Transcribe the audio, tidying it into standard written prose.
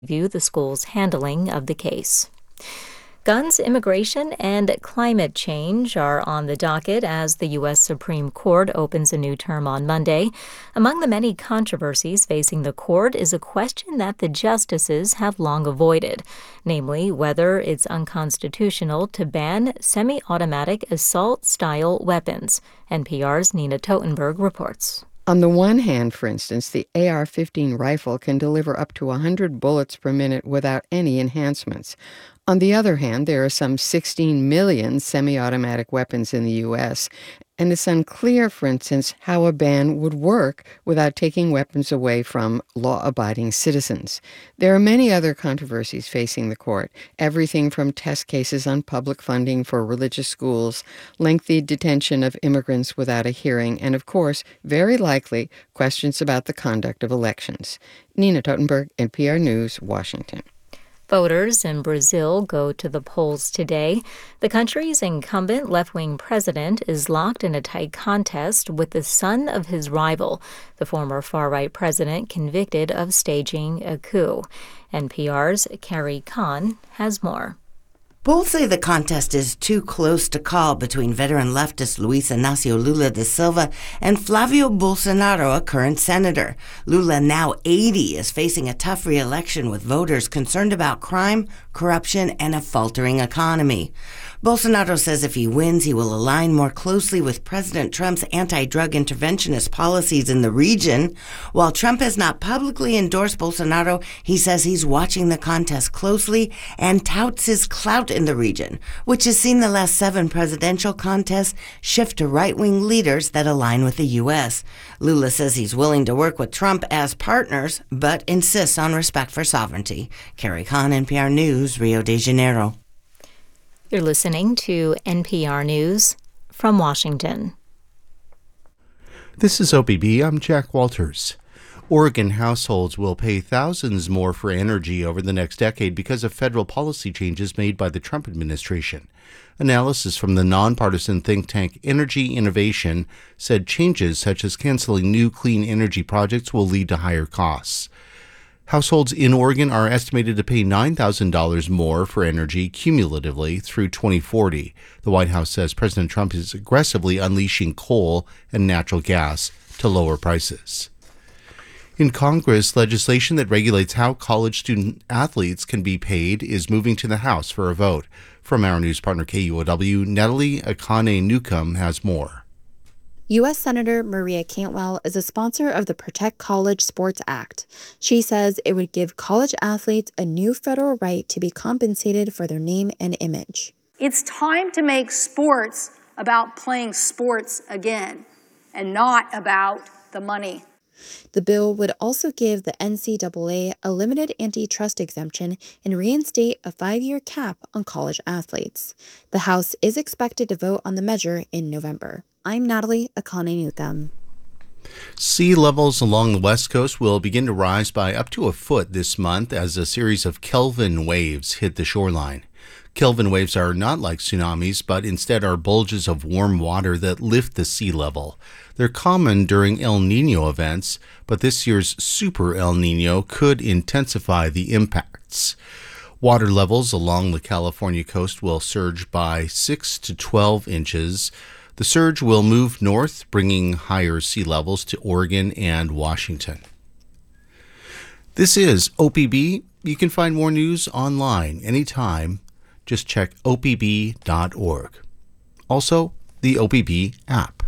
review the school's handling of the case. Guns, immigration, and climate change are on the docket as the U.S. Supreme Court opens a new term on Monday. Among the many controversies facing the court is a question that the justices have long avoided, namely whether it's unconstitutional to ban semi-automatic assault-style weapons. NPR's Nina Totenberg reports. On the one hand, for instance, the AR-15 rifle can deliver up to 100 bullets per minute without any enhancements. On the other hand, there are some 16 million semi-automatic weapons in the U.S., and it's unclear, for instance, how a ban would work without taking weapons away from law-abiding citizens. There are many other controversies facing the court, everything from test cases on public funding for religious schools, lengthy detention of immigrants without a hearing, and, of course, very likely, questions about the conduct of elections. Nina Totenberg, NPR News, Washington. Voters in Brazil go to the polls today. The country's incumbent left-wing president is locked in a tight contest with the son of his rival, the former far-right president convicted of staging a coup. NPR's Carrie Kahn has more. Polls say the contest is too close to call between veteran leftist Luiz Inácio Lula da Silva and Flavio Bolsonaro, a current senator. Lula, now 80, is facing a tough re-election with voters concerned about crime, corruption, and a faltering economy. Bolsonaro says if he wins, he will align more closely with President Trump's anti-drug interventionist policies in the region. While Trump has not publicly endorsed Bolsonaro, he says he's watching the contest closely and touts his clout in the region, which has seen the last 7 presidential contests shift to right-wing leaders that align with the U.S. Lula says he's willing to work with Trump as partners, but insists on respect for sovereignty. Carrie Kahn, NPR News, Rio de Janeiro. You're listening to NPR News from Washington. This is OPB. I'm Jack Walters. Oregon households will pay thousands more for energy over the next decade because of federal policy changes made by the Trump administration. Analysis from the nonpartisan think tank Energy Innovation said changes such as canceling new clean energy projects will lead to higher costs. Households in Oregon are estimated to pay $9,000 more for energy cumulatively through 2040. The White House says President Trump is aggressively unleashing coal and natural gas to lower prices. In Congress, legislation that regulates how college student athletes can be paid is moving to the House for a vote. From our news partner KUOW, Natalie Akane-Newcomb has more. U.S. Senator Maria Cantwell is a sponsor of the Protect College Sports Act. She says it would give college athletes a new federal right to be compensated for their name and image. It's time to make sports about playing sports again and not about the money. The bill would also give the NCAA a limited antitrust exemption and reinstate a 5-year cap on college athletes. The House is expected to vote on the measure in November. I'm Natalie Akane-Newcomb. Sea levels along the west coast will begin to rise by up to a foot this month as a series of Kelvin waves hit the shoreline. Kelvin waves are not like tsunamis, but instead are bulges of warm water that lift the sea level. They're common during El Niño events, but this year's Super El Niño could intensify the impacts. Water levels along the California coast will surge by 6 to 12 inches. The surge will move north, bringing higher sea levels to Oregon and Washington. This is OPB. You can find more news online anytime. Just check opb.org. Also, the OPB app.